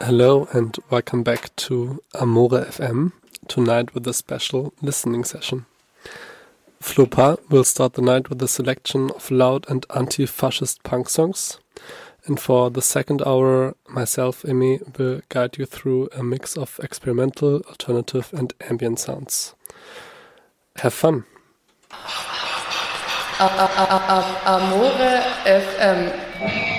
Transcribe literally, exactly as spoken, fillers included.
Hello and welcome back to Amore F M, tonight with a special listening session. Flopa will start the night with a selection of loud and anti-fascist punk songs, and for the second hour, myself, Emi, will guide you through a mix of experimental, alternative and ambient sounds. Have fun! Amore F M